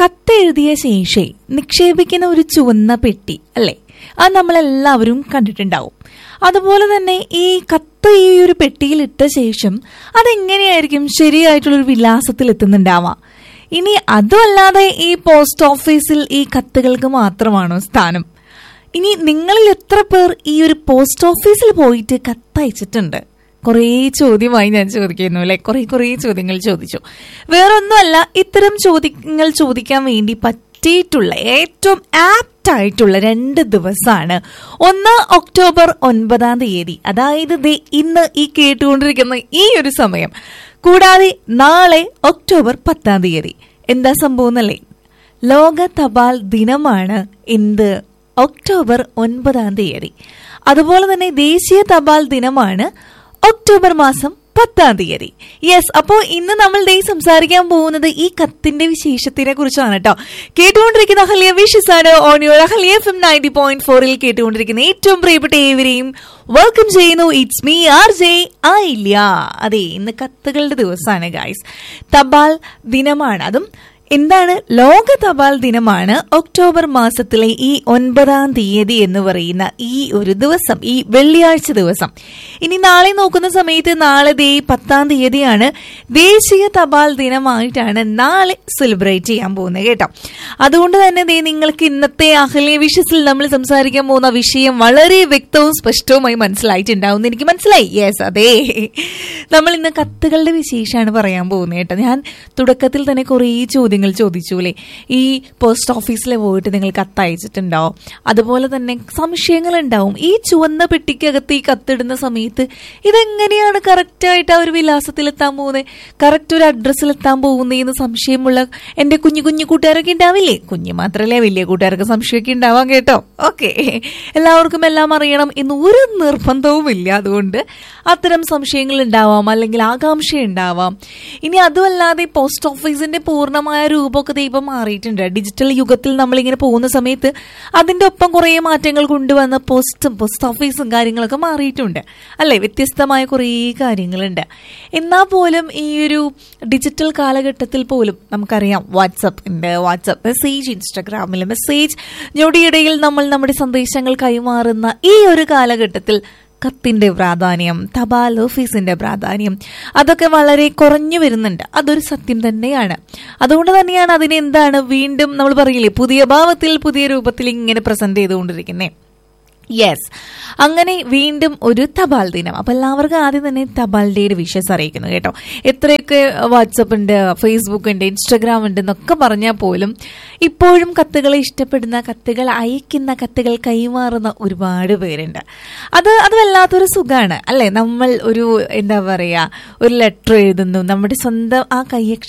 കത്തെഴുതിയ ശേഷം നിക്ഷേപിക്കുന്ന ഒരു ചുവന്ന പെട്ടി അല്ലേ, അത് നമ്മളെല്ലാവരും കണ്ടിട്ടുണ്ടാവും. അതുപോലെ തന്നെ ഈ കത്ത് ഈ ഒരു പെട്ടിയിൽ ഇട്ട ശേഷം അതെങ്ങനെയായിരിക്കും ശരിയായിട്ടുള്ളൊരു വിലാസത്തിൽ എത്തുന്നുണ്ടാവാം? ഇനി അതുമല്ലാതെ ഈ പോസ്റ്റ് ഓഫീസിൽ ഈ കത്തുകൾക്ക് മാത്രമാണോ സ്ഥാനം? ഇനി നിങ്ങളിൽ എത്ര പേർ ഈ ഒരു പോസ്റ്റ് ഓഫീസിൽ പോയിട്ട് കത്തയച്ചിട്ടുണ്ട്? കുറേ ചോദ്യമായി ഞാൻ ചോദിക്കുന്നു അല്ലെ, കുറേ ചോദ്യങ്ങൾ ചോദിച്ചു. വേറൊന്നുമല്ല, ഇത്തരം ചോദ്യങ്ങൾ ചോദിക്കാൻ വേണ്ടി പറ്റിയിട്ടുള്ള ഏറ്റവും ആപ്റ്റ് ആയിട്ടുള്ള 2 ദിവസമാണ്. ഒന്ന് ഒക്ടോബർ 9, അതായത് ഇന്ന് ഈ കേട്ടുകൊണ്ടിരിക്കുന്ന ഈ ഒരു സമയം, കൂടാതെ നാളെ ഒക്ടോബർ 10. എന്താ സംഭവം എന്നല്ലേ? ലോക തപാൽ ദിനമാണ് എന്ത്? ഒക്ടോബർ 9. അതുപോലെ തന്നെ ദേശീയ തപാൽ ദിനമാണ് ഒക്ടോബർ മാസം 10. യെസ്, അപ്പോ ഇന്ന് നമ്മൾ സംസാരിക്കാൻ പോകുന്നത് ഈ കത്തിന്റെ വിശേഷത്തിനെ കുറിച്ചാണ് കേട്ടോ. കേട്ടുകൊണ്ടിരിക്കുന്ന അഹല്യ വിഷസ് ആണ്. ഓൺ യുവർ അഹല്യ FM 90.4 കേട്ടുകൊണ്ടിരിക്കുന്ന ഏറ്റവും പ്രിയപ്പെട്ട ഏവരെയും വെൽക്കം ചെയ്യുന്നു. ഇറ്റ്സ് മീ RJ ആയില്ല. അതെ, ഇന്ന് കത്തുകളുടെ ദിവസമാണ് ഗൈസ്. തപാൽ ദിനമാണ്. അതും എന്താണ്? ലോക തപാൽ ദിനമാണ് ഒക്ടോബർ മാസത്തിലെ ഈ 9 എന്ന് പറയുന്ന ഈ ഒരു ദിവസം, ഈ വെള്ളിയാഴ്ച ദിവസം. ഇനി നാളെ നോക്കുന്ന സമയത്ത് നാളെ 10 ദേശീയ തപാൽ ദിനമായിട്ടാണ് നാളെ സെലിബ്രേറ്റ് ചെയ്യാൻ പോകുന്നത് കേട്ടോ. അതുകൊണ്ട് തന്നെ നിങ്ങൾക്ക് ഇന്നത്തെ അഹല്യ വിഷസിൽ നമ്മൾ സംസാരിക്കാൻ പോകുന്ന വിഷയം വളരെ വ്യക്തവും സ്പഷ്ടവുമായി മനസ്സിലായിട്ടുണ്ടാവും. എനിക്ക് മനസ്സിലായി. യെസ്, അതെ, നമ്മൾ ഇന്ന് കത്തുകളുടെ വിശേഷമാണ് പറയാൻ പോകുന്നത് കേട്ടോ. ഞാൻ തുടക്കത്തിൽ തന്നെ കുറേ ചോദ്യങ്ങൾ ചോദിച്ചൂലേ, ഈ പോസ്റ്റ് ഓഫീസിൽ പോയിട്ട് നിങ്ങൾ കത്തയച്ചിട്ടുണ്ടോ? അതുപോലെ തന്നെ സംശയങ്ങൾ ഉണ്ടാവും. ഈ ചുവന്ന പെട്ടിക്കകത്ത് ഈ കത്തിടുന്ന സമയത്ത് ഇതെങ്ങനെയാണ് കറക്റ്റായിട്ട് ആ ഒരു വിലാസത്തിലെത്താൻ പോകുന്നത്, കറക്റ്റ് ഒരു അഡ്രസ്സിലെത്താൻ പോകുന്നതെന്ന് സംശയമുള്ള എൻ്റെ കുഞ്ഞു കൂട്ടുകാരൊക്കെ ഉണ്ടാവില്ലേ? കുഞ്ഞു മാത്രമല്ലേ, വലിയ കൂട്ടുകാർക്ക് സംശയമൊക്കെ ഉണ്ടാവാം കേട്ടോ. ഓക്കെ, എല്ലാവർക്കും എല്ലാം അറിയണം എന്ന് ഒരു നിർബന്ധവുമില്ല. അതുകൊണ്ട് അത്തരം സംശയങ്ങൾ ഉണ്ടാവാം, അല്ലെങ്കിൽ ആകാംക്ഷ ഉണ്ടാവാം. ഇനി അതുമല്ലാതെ പോസ്റ്റ് ഓഫീസിന്റെ പൂർണ്ണമായ രൂപമൊക്കെ ഇപ്പം മാറിയിട്ടുണ്ട്. ഡിജിറ്റൽ യുഗത്തിൽ നമ്മളിങ്ങനെ പോകുന്ന സമയത്ത് അതിന്റെ ഒപ്പം കുറേ മാറ്റങ്ങൾ കൊണ്ടുവന്ന പോസ്റ്റ് ഓഫീസും കാര്യങ്ങളൊക്കെ മാറിയിട്ടുണ്ട് അല്ലെ. വ്യത്യസ്തമായ കുറേ കാര്യങ്ങളുണ്ട്. എന്നാൽ പോലും ഈ ഒരു ഡിജിറ്റൽ കാലഘട്ടത്തിൽ പോലും നമുക്കറിയാം വാട്സപ്പ് മെസ്സേജ്, ഇൻസ്റ്റഗ്രാമിലെ മെസ്സേജ്, ഞൊടിയിടയിൽ നമ്മൾ നമ്മുടെ സന്ദേശങ്ങൾ കൈമാറുന്ന ഈ ഒരു കാലഘട്ടത്തിൽ കത്തിന്റെ പ്രാധാന്യം, തപാൽ ഓഫീസിന്റെ പ്രാധാന്യം അതൊക്കെ വളരെ കുറഞ്ഞു വരുന്നുണ്ട്. അതൊരു സത്യം തന്നെയാണ്. അതുകൊണ്ട് തന്നെയാണ് അതിനെ വീണ്ടും നമ്മൾ പറയില്ലേ, പുതിയ ഭാവത്തിൽ പുതിയ രൂപത്തിൽ ഇങ്ങനെ പ്രസന്റ് ചെയ്തുകൊണ്ടിരിക്കുന്നത്. യെസ്, അങ്ങനെ വീണ്ടും ഒരു തപാൽ ദിനം. അപ്പൊ എല്ലാവർക്കും ആദ്യം തന്നെ തപാൽ ഡേയുടെ വിഷസ് അറിയിക്കുന്നു കേട്ടോ. എത്രയൊക്കെ വാട്സപ്പ് ഉണ്ട്, ഫേസ്ബുക്ക് ഉണ്ട്, ഇൻസ്റ്റഗ്രാം ഉണ്ട് എന്നൊക്കെ പറഞ്ഞാൽ പോലും ഇപ്പോഴും കത്തുകളെ ഇഷ്ടപ്പെടുന്ന, കത്തുകൾ അയക്കുന്ന, കത്തുകൾ കൈമാറുന്ന ഒരുപാട് പേരുണ്ട്. അത് വല്ലാത്തൊരു സുഖമാണ് അല്ലെ. നമ്മൾ ഒരു ഒരു ലെറ്റർ എഴുതുന്നു, നമ്മുടെ സ്വന്തം ആ